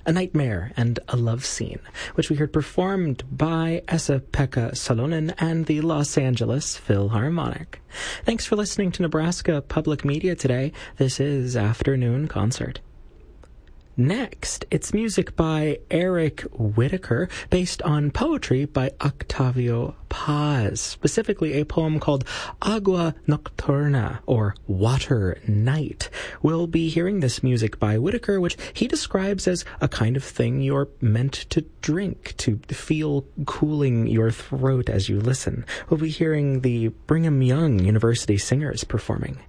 A Nightmare and a Love Scene, which we heard performed by Esa-Pekka Salonen and the Los Angeles Philharmonic. Thanks for listening to Nebraska Public Media today. This is Afternoon Concert. Next, it's music by Eric Whitacre, based on poetry by Octavio Paz, specifically a poem called Agua Nocturna, or Water Night. We'll be hearing this music by Whitacre, which he describes as a kind of thing you're meant to drink, to feel cooling your throat as you listen. We'll be hearing the Brigham Young University Singers performing.